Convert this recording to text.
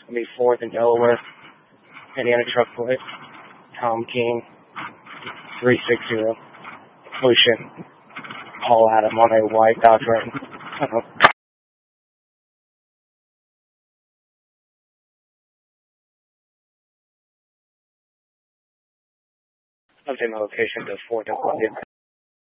It'll be 4th and Delaware. Indiana truck plate. Tom King. 360. Lucian. Paul Adam on a white Dodge Ram. Update my location to 4th and Columbia.